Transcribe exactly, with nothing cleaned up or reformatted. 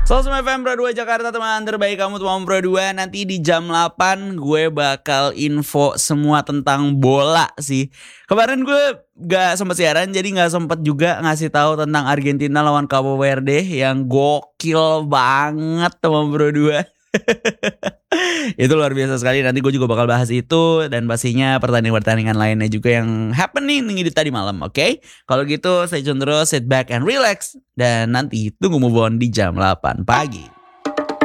Sosmed F M Pro dua Jakarta, teman terbaik kamu teman Pro dua. Nanti di jam delapan gue bakal info semua tentang bola sih. Kemarin gue gak sempat siaran, jadi gak sempat juga ngasih tahu tentang Argentina lawan Cabo Verde yang gokil banget teman Pro dua. Itu luar biasa sekali. Nanti gue juga bakal bahas itu dan pastinya pertandingan-pertandingan lainnya juga yang happening nih di tadi malam. Oke, okay? Kalau gitu stay tune terus, sit back and relax, dan nanti tunggu move on di jam delapan pagi.